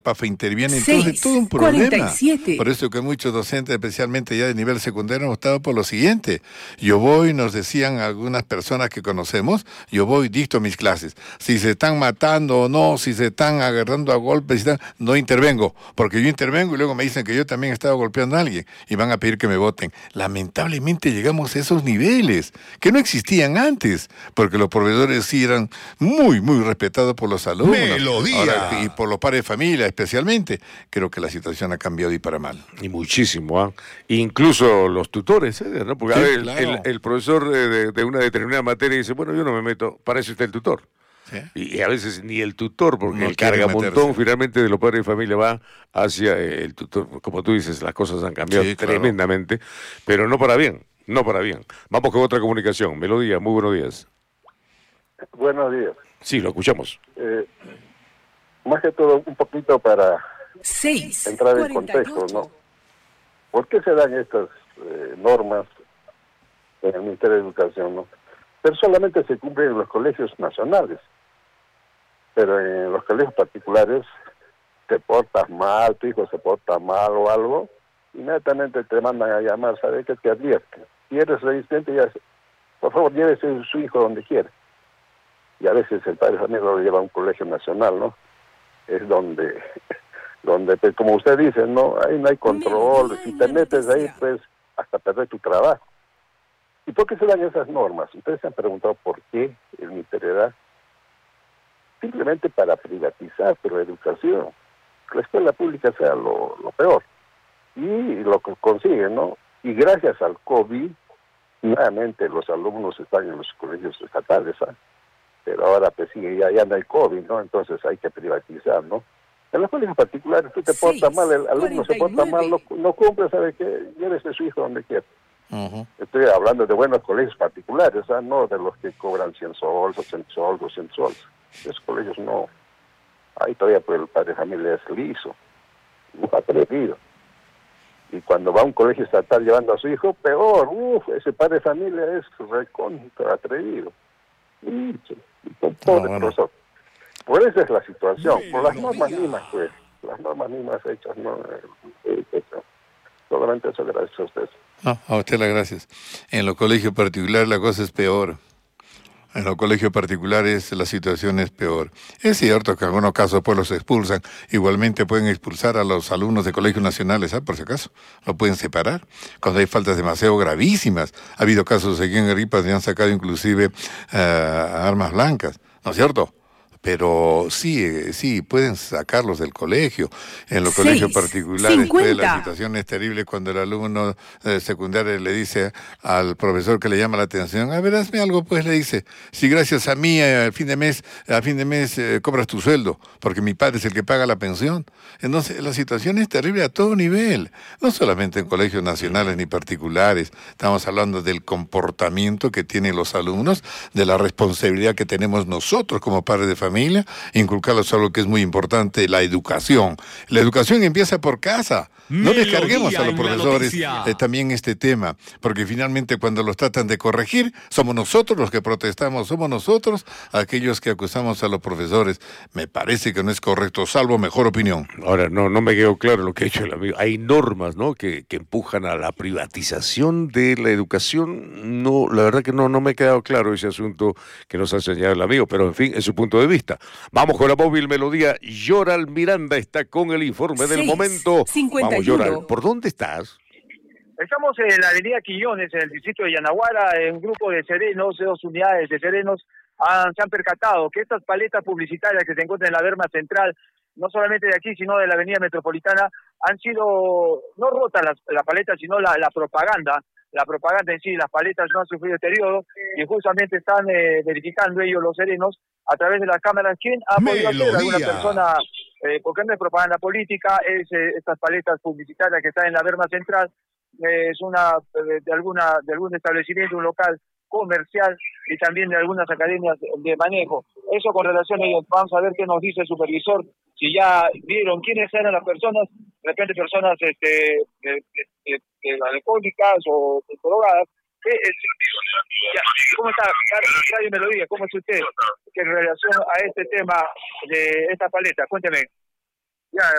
PAFA interviene, entonces todo un problema. 47. Por eso que muchos docentes, especialmente ya de nivel secundario, han optado por lo siguiente. Yo voy, nos decían algunas personas que conocemos, yo voy, dicto mis clases. Si se están matando o no, si se están agarrando a golpes, no intervengo, porque yo intervengo y luego me dicen que yo también he estado golpeando a alguien y van a pedir que me voten. Lamentablemente llegamos a esos niveles que no existían antes, porque los profesores sí eran muy, muy respetados por los alumnos. Melodía. Ahora, y por los padres de familia especialmente. Creo que la situación ha cambiado y para mal. Y muchísimo, ¿eh? Incluso los tutores, ¿no? Porque Sí, a ver, claro. el profesor de una determinada materia dice, bueno, yo no me meto, para eso está el tutor. ¿Sí? Y a veces ni el tutor, porque No el quiere cargamontón meterse. finalmente de los padres de familia va hacia el tutor. Como tú dices, las cosas han cambiado Sí, claro. tremendamente, pero no para bien, no para bien. Vamos con otra comunicación. Melodía, muy buenos días. Buenos días. Sí, lo escuchamos. Más que todo, un poquito para 6. entrar en contexto, ¿no? ¿Por qué se dan estas normas en el Ministerio de Educación, no? Pero solamente se cumplen en los colegios nacionales. Pero en los colegios particulares, te portas mal, tu hijo se porta mal o algo, inmediatamente te mandan a llamar, ¿sabes qué? Te advierten. Si eres resistente, ya, por favor, llévese su hijo donde quiera. Y a veces el padre también lo lleva a un colegio nacional, ¿no? Es donde pues, como usted dice, ¿no? Ahí no hay control. Si te metes ahí, pues, hasta perder tu trabajo. ¿Y por qué se dan esas normas? Ustedes se han preguntado por qué el Ministerio da. Simplemente para privatizar, pero educación. Que la escuela pública sea lo peor. Y lo que consiguen, ¿no? Y gracias al COVID, nuevamente los alumnos están en los colegios estatales, ¿sabes? Pero ahora pues sí, ya no hay COVID, ¿no? Entonces hay que privatizar, ¿no? En los colegios particulares tú te portas mal, el alumno se porta mal, no cumple, ¿sabe qué? Llévese a su hijo donde quiera. Uh-huh. Estoy hablando de buenos colegios particulares, ¿sabes? No de los que cobran 100 soles, 80 soles, 200 soles. Esos colegios no. Ahí todavía pues el padre de familia es liso, muy atrevido. Y cuando va a un colegio estatal llevando a su hijo, peor, ese padre de familia es recontra atrevido. Y pobre profesor. Por eso es la situación, por las normas mismas, pues, las normas mismas hechas, ¿no? Solamente eso, gracias a ustedes. No, a usted las gracias. En los colegios particulares la cosa es peor. En los colegios particulares la situación es peor. Es cierto que en algunos casos pues los expulsan. Igualmente pueden expulsar a los alumnos de colegios nacionales, por si acaso. Lo pueden separar. Cuando hay faltas demasiado gravísimas. Ha habido casos aquí en Arequipa que han sacado inclusive armas blancas. ¿No es cierto? Pero sí, pueden sacarlos del colegio. En los colegios particulares pues, la situación es terrible cuando el alumno secundario le dice al profesor que le llama la atención, a ver, hazme algo, pues le dice, si gracias a mí a fin de mes cobras tu sueldo, porque mi padre es el que paga la pensión. Entonces la situación es terrible a todo nivel, no solamente en colegios nacionales ni particulares, estamos hablando del comportamiento que tienen los alumnos, de la responsabilidad que tenemos nosotros como padres de familia, inculcarlos algo que es muy importante, la educación. La educación empieza por casa. No descarguemos a los profesores también este tema, porque finalmente cuando los tratan de corregir, somos nosotros los que protestamos, somos nosotros aquellos que acusamos a los profesores. Me parece que no es correcto, salvo mejor opinión. Ahora, no me quedó claro lo que ha hecho el amigo. Hay normas, ¿no?, que empujan a la privatización de la educación. No, la verdad que no me ha quedado claro ese asunto que nos ha señalado el amigo, pero en fin, es su punto de vista. Vamos con la móvil Melodía. Yoral Miranda está con el informe del momento. 51. Vamos, Yoral, ¿por dónde estás? Estamos en la avenida Quillones, en el distrito de Yanaguara. Un grupo de serenos, 2 unidades de serenos, se han percatado que estas paletas publicitarias que se encuentran en la berma central, no solamente de aquí, sino de la avenida metropolitana, han sido, no rotas la paleta, sino la propaganda. La propaganda en sí, las paletas no han sufrido deterioro, y justamente están verificando ellos, los serenos, a través de las cámaras, quién ha podido hacer alguna persona, porque no es propaganda política, es estas paletas publicitarias que están en la berma central, es una de algún establecimiento, un local comercial, y también de algunas academias de manejo. Eso con relación a ellos. Vamos a ver qué nos dice el supervisor, si ya vieron quiénes eran las personas, de repente personas alcohólicas o drogadas. ¿Cómo está? Radio Melodía, ¿cómo es usted en relación a este tema de esta paleta? Cuénteme. Ya,